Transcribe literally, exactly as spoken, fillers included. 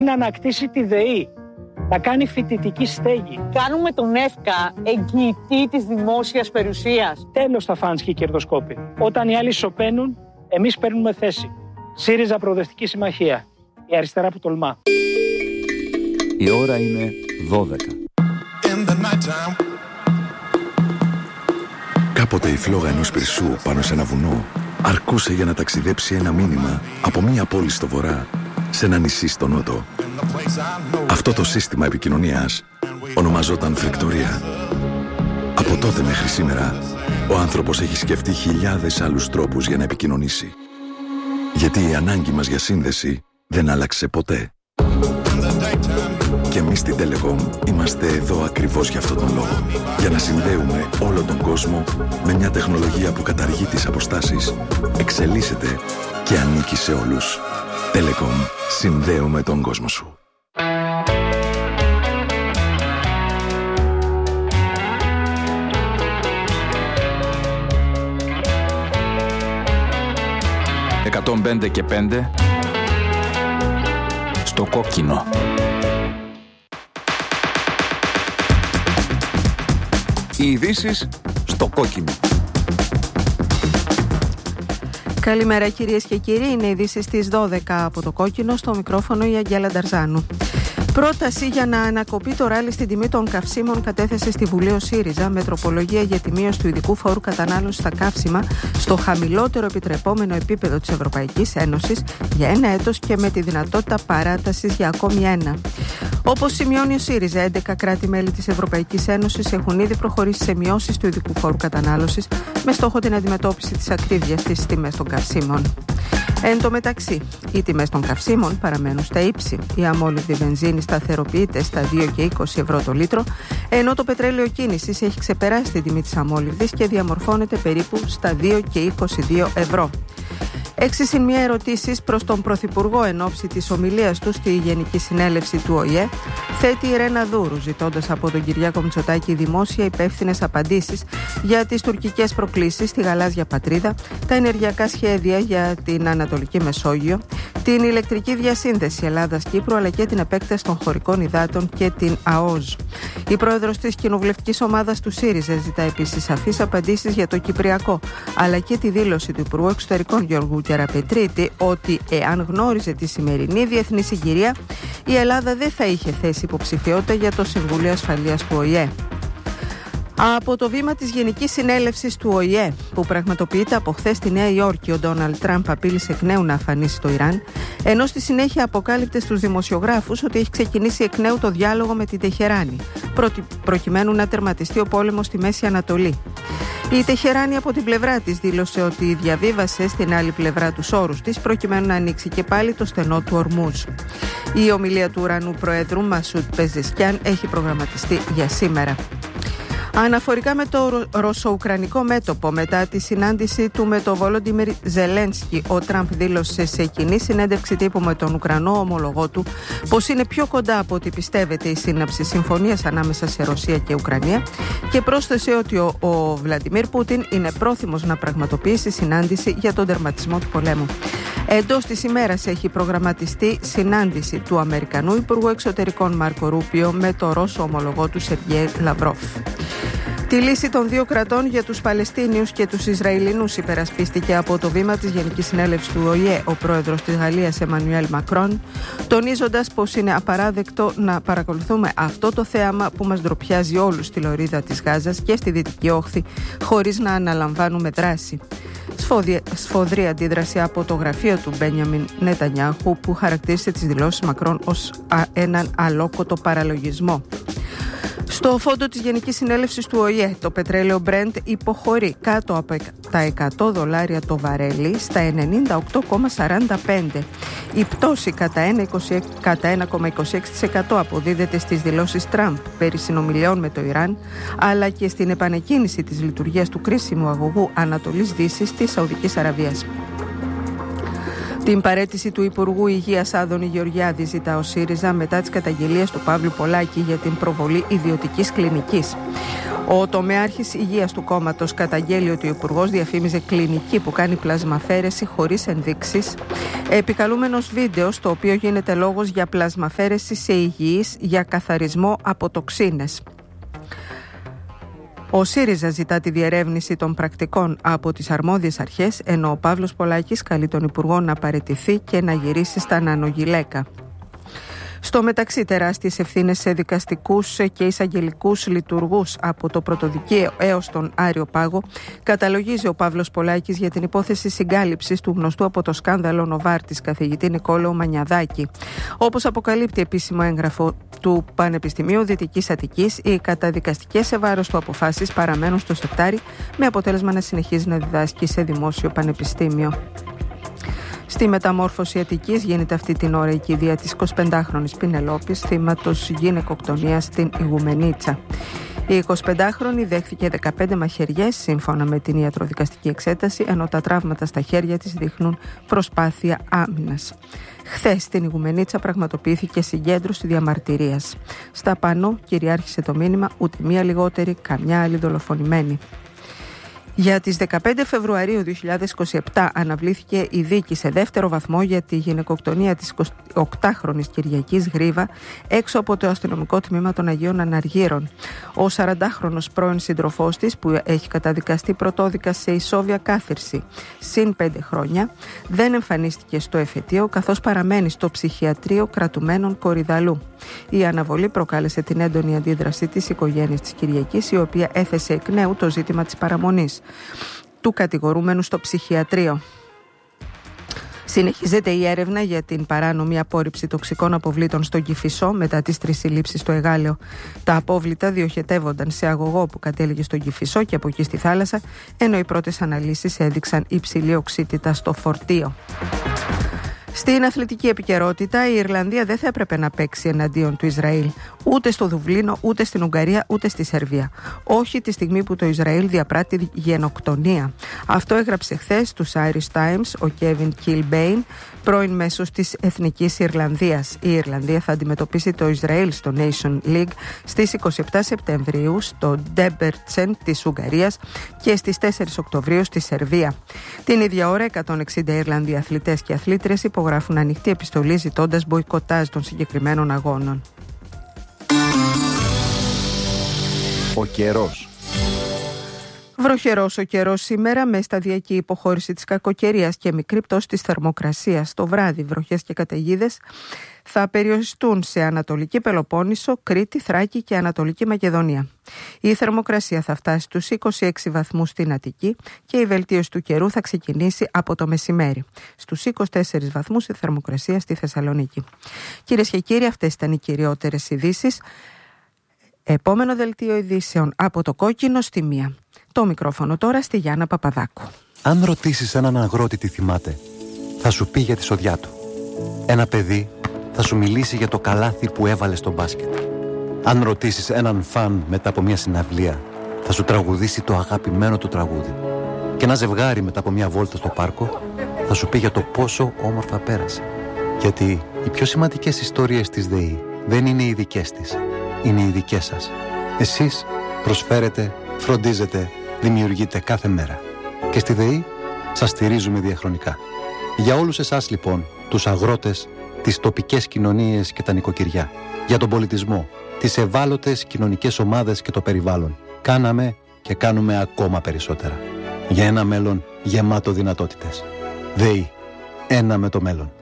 Να ανακτήσει τη ΔΕΗ, να κάνει φοιτητική στέγη. Κάνουμε τον ΕΦΚΑ εγγυητή της δημόσιας περιουσίας. Τέλος τα φάνς και οι κερδοσκόποι. Όταν οι άλλοι σωπαίνουν, εμείς παίρνουμε θέση. ΣΥΡΙΖΑ Προοδευτική Συμμαχία. Η αριστερά που τολμά. Η ώρα είναι δώδεκα. Κάποτε η φλόγα ενός πυρσού πάνω σε ένα βουνό αρκούσε για να ταξιδέψει ένα μήνυμα από μία πόλη στο βορρά σε ένα νησί στο νότο. Αυτό το σύστημα επικοινωνίας ονομαζόταν φρεκτορία. Από τότε μέχρι σήμερα, ο άνθρωπος έχει σκεφτεί χιλιάδες άλλους τρόπους για να επικοινωνήσει. Γιατί η ανάγκη μας για σύνδεση δεν άλλαξε ποτέ. Και εμείς στην Telecom είμαστε εδώ ακριβώς για αυτόν τον λόγο. Για να συνδέουμε όλο τον κόσμο με μια τεχνολογία που καταργεί τις αποστάσεις, εξελίσσεται και ανήκει σε όλους. Telecom. Συνδέουμε τον κόσμο σου. εκατόν πέντε και πέντε στο κόκκινο. Οι ειδήσεις στο κόκκινο. Καλημέρα κυρίες και κύριοι, είναι ειδήσεις στις δώδεκα από το κόκκινο, στο μικρόφωνο η Αγγέλα Νταρζάνου. Πρόταση για να ανακοπεί το ράλι στην τιμή των καυσίμων κατέθεσε στη Βουλή ο ΣΥΡΙΖΑ με τροπολογία για τη μείωση του ειδικού φόρου κατανάλωσης στα καύσιμα στο χαμηλότερο επιτρεπόμενο επίπεδο της Ευρωπαϊκής Ένωσης για ένα έτος και με τη δυνατότητα παράτασης για ακόμη ένα. Όπως σημειώνει ο ΣΥΡΙΖΑ, έντεκα κράτη-μέλη της Ευρωπαϊκής Ένωσης έχουν ήδη προχωρήσει σε μειώσεις του ειδικού φόρου κατανάλωσης με στόχο την αντιμετώπιση της ακρίβειας στις τιμές των καυσίμων. Εν τω μεταξύ, οι τιμές των καυσίμων παραμένουν στα ύψη. Η αμόλυβδη βενζίνη σταθεροποιείται στα δύο και είκοσι ευρώ το λίτρο, ενώ το πετρέλαιο κίνησης έχει ξεπεράσει την τιμή της αμόλυβδης και διαμορφώνεται περίπου στα δύο και είκοσι δύο ευρώ. Έξι συν μία ερωτήσεις προς τον Πρωθυπουργό εν ώψη της ομιλίας του στη Γενική Συνέλευση του ΟΗΕ θέτει η Ρένα Δούρου, ζητώντας από τον Κυριάκο Μητσοτάκη δημόσια υπεύθυνες απαντήσεις για τις τουρκικές προκλήσεις στη γαλάζια πατρίδα, τα ενεργειακά σχέδια για την Ανατολική Μεσόγειο, την ηλεκτρική διασύνδεση Ελλάδας-Κύπρου αλλά και την επέκταση των χωρικών υδάτων και την ΑΟΖ. Η πρόεδρος της κοινοβουλευτικής ομάδας του ΣΥΡΙΖΑ ζητά επίσης σαφείς απαντήσεις για το Κυπριακό, αλλά και τη δήλωση του Υπουργού Εξωτερικών Γιώργου Κεραπετρίτη ότι εάν γνώριζε τη σημερινή διεθνή συγκυρία, η Ελλάδα δεν θα είχε θέσει υποψηφιότητα για το Συμβούλιο Ασφαλείας του ΟΗΕ. Από το βήμα της Γενικής Συνέλευσης του ΟΗΕ, που πραγματοποιείται από χθες στη Νέα Υόρκη, ο Ντόναλντ Τραμπ απείλησε εκ νέου να αφανίσει το Ιράν, ενώ στη συνέχεια αποκάλυπτε στους δημοσιογράφους ότι έχει ξεκινήσει εκ νέου το διάλογο με την Τεχεράνη, προκειμένου να τερματιστεί ο πόλεμος στη Μέση Ανατολή. Η Τεχεράνη από την πλευρά της δήλωσε ότι διαβίβασε στην άλλη πλευρά τους όρους της προκειμένου να ανοίξει και πάλι το στενό του Ορμούζ. Η ομιλία του Ουρανού Προέδρου Μασούτ Πεζεσκιάν έχει προγραμματιστεί για σήμερα. Αναφορικά με το ρωσο-ουκρανικό μέτωπο, μετά τη συνάντηση του με τον Βολόντιμιρ Ζελένσκι, ο Τραμπ δήλωσε σε κοινή συνέντευξη τύπου με τον Ουκρανό ομολογό του πως είναι πιο κοντά από ό,τι πιστεύετε η σύναψη συμφωνίας ανάμεσα σε Ρωσία και Ουκρανία και πρόσθεσε ότι ο, ο Βλαντιμίρ Πούτιν είναι πρόθυμος να πραγματοποιήσει συνάντηση για τον τερματισμό του πολέμου. Εντός της ημέρας έχει προγραμματιστεί συνάντηση του Αμερικανού Υπουργού Εξωτερικών Μάρκο Ρούπιο με τον Ρώσο ομολογό του Σεργέη Λαυρόφ. Τη λύση των δύο κρατών για τους Παλαιστίνιους και τους Ισραηλινούς υπερασπίστηκε από το βήμα της Γενικής Συνέλευσης του ΟΗΕ ο πρόεδρος της Γαλλίας Εμμανουέλ Μακρόν, τονίζοντας πως είναι απαράδεκτο να παρακολουθούμε αυτό το θέαμα που μας ντροπιάζει όλους στη λωρίδα της Γάζας και στη Δυτική Όχθη χωρίς να αναλαμβάνουμε δράση. Σφοδρή αντίδραση από το γραφείο του Μπένιαμιν Νετανιάχου, που χαρακτήρισε τις δηλώσεις Μακρόν ως έναν αλόκοτο παραλογισμό. Στο φόντο της Γενικής Συνέλευσης του ΟΗΕ, το πετρέλαιο Brent υποχωρεί κάτω από τα εκατό δολάρια το βαρέλι στα ενενήντα οκτώ κόμμα σαράντα πέντε. Η πτώση κατά ένα κόμμα είκοσι έξι τοις εκατό αποδίδεται στις δηλώσεις Τραμπ περί συνομιλιών με το Ιράν, αλλά και στην επανεκκίνηση της λειτουργίας του κρίσιμου αγωγού Ανατολής Δύσης της Σαουδικής Αραβίας. Την παραίτηση του Υπουργού Υγείας Άδωνη Γεωργιάδη ζητά ο ΣΥΡΙΖΑ μετά τις καταγγελίες του Παύλου Πολάκη για την προβολή ιδιωτικής κλινικής. Ο τομεάρχης υγείας του κόμματος καταγγέλει ότι ο Υπουργός διαφήμιζε κλινική που κάνει πλασμαφέρεση χωρίς ενδείξεις, επικαλούμενος βίντεο στο οποίο γίνεται λόγος για πλασμαφέρεση σε υγιείς για καθαρισμό από τοξίνες. Ο ΣΥΡΙΖΑ ζητά τη διερεύνηση των πρακτικών από τις αρμόδιες αρχές, ενώ ο Παύλος Πολάκης καλεί τον Υπουργό να παραιτηθεί και να γυρίσει στα νανογυλαίκα. Στο μεταξύ, τεράστιες ευθύνες σε δικαστικούς και εισαγγελικούς λειτουργούς από το Πρωτοδικείο έως τον Άριο Πάγο καταλογίζει ο Παύλος Πολάκης για την υπόθεση συγκάλυψης του γνωστού από το σκάνδαλο Νοβάρτης καθηγητή Νικόλαου Μανιαδάκη. Όπως αποκαλύπτει επίσημο έγγραφο του Πανεπιστημίου Δυτικής Αττικής, οι καταδικαστικές σε βάρος του αποφάσεις παραμένουν στο σεπτάρι, με αποτέλεσμα να συνεχίζει να διδάσκει σε δημόσιο πανεπιστήμιο. Στη μεταμόρφωση Αττικής γίνεται αυτή την ώρα η κηδεία της εικοσιπεντάχρονης Πινελόπης, θύματος γυναικοκτονίας στην Ιγουμενίτσα. Η εικοσιπεντάχρονη δέχθηκε δεκαπέντε μαχαιριές σύμφωνα με την ιατροδικαστική εξέταση, ενώ τα τραύματα στα χέρια της δείχνουν προσπάθεια άμυνας. Χθες στην Ιγουμενίτσα πραγματοποιήθηκε συγκέντρωση διαμαρτυρίας. Στα πανό κυριάρχησε το μήνυμα «Ούτε μία λιγότερη, καμιά άλλη δολοφονημένη». Για τις δεκαπέντε Φεβρουαρίου δύο χιλιάδες είκοσι επτά αναβλήθηκε η δίκη σε δεύτερο βαθμό για τη γυναικοκτονία της εικοσιοκτάχρονης Κυριακής Γρίβα έξω από το αστυνομικό τμήμα των Αγίων Αναργύρων. Ο σαραντάχρονος πρώην σύντροφός της, που έχει καταδικαστεί πρωτόδικα σε ισόβια κάθυρση συν πέντε χρόνια, δεν εμφανίστηκε στο εφετείο, καθώς παραμένει στο ψυχιατρίο κρατουμένων Κορυδαλού. Η αναβολή προκάλεσε την έντονη αντίδραση της οικογένειας της Κυριακής, η οποία έθεσε εκ νέου το ζήτημα της παραμονής του κατηγορούμενου στο ψυχιατρίο. Συνεχίζεται η έρευνα για την παράνομη απόρριψη τοξικών αποβλήτων στον Κηφισό μετά τις τρεις συλλήψεις στο Εγάλεο. Τα απόβλητα διοχετεύονταν σε αγωγό που κατέληγε στον Κηφισό και από εκεί στη θάλασσα, ενώ οι πρώτες αναλύσεις έδειξαν υψηλή οξύτητα στο φορτίο. Στην αθλητική επικαιρότητα, η Ιρλανδία δεν θα έπρεπε να παίξει εναντίον του Ισραήλ ούτε στο Δουβλίνο, ούτε στην Ουγγαρία, ούτε στη Σερβία. Όχι τη στιγμή που το Ισραήλ διαπράττει γενοκτονία. Αυτό έγραψε χθες στους Irish Times ο Κέβιν Κιλμπέιν, πρώην μέσος της Εθνικής Ιρλανδίας. Η Ιρλανδία θα αντιμετωπίσει το Ισραήλ στο Nation League στις εικοστή εβδόμη Σεπτεμβρίου στο Ντέμπερτσεν της Ουγγαρίας και στις τέσσερις Οκτωβρίου στη Σερβία. Την ίδια ώρα, εκατόν εξήντα Ιρλανδοί αθλητές και αθλήτριες υπογράφουν ανοιχτή επιστολή ζητώντας μποϊκοτάζ των συγκεκριμένων αγώνων. Ο καιρός. Βροχερός ο καιρός σήμερα, με σταδιακή υποχώρηση της κακοκαιρίας και μικρή πτώση της θερμοκρασίας. Το βράδυ, βροχές και καταιγίδες θα περιοριστούν σε Ανατολική Πελοπόννησο, Κρήτη, Θράκη και Ανατολική Μακεδονία. Η θερμοκρασία θα φτάσει στους είκοσι έξι βαθμούς στην Αττική και η βελτίωση του καιρού θα ξεκινήσει από το μεσημέρι. Στους είκοσι τέσσερις βαθμούς η θερμοκρασία στη Θεσσαλονίκη. Κυρίες και κύριοι, αυτές ήταν οι κυριότερες ειδήσεις. Επόμενο δελτίο ειδήσεων από το Κόκκινο στη μία. Το μικρόφωνο τώρα στη Γιάννα Παπαδάκου. Αν ρωτήσεις έναν αγρότη τι θυμάται, θα σου πει για τη σοδιά του. Ένα παιδί θα σου μιλήσει για το καλάθι που έβαλε στο μπάσκετ. Αν ρωτήσεις έναν φαν μετά από μια συναυλία, θα σου τραγουδήσει το αγαπημένο του τραγούδι. Και ένα ζευγάρι μετά από μια βόλτα στο πάρκο θα σου πει για το πόσο όμορφα πέρασε. Γιατί οι πιο σημαντικές ιστορίες της ΔΕΗ δεν είναι οι δικές της, είναι οι δικές σας. Εσείς προσφέρετε, φροντίζετε, δημιουργείτε κάθε μέρα. Και στη ΔΕΗ σας στηρίζουμε διαχρονικά. Για όλους εσάς λοιπόν, τους αγρότες, τις τοπικές κοινωνίες και τα νοικοκυριά, για τον πολιτισμό, τις ευάλωτες κοινωνικές ομάδες και το περιβάλλον, κάναμε και κάνουμε ακόμα περισσότερα. Για ένα μέλλον γεμάτο δυνατότητες. ΔΕΗ, ένα με το μέλλον.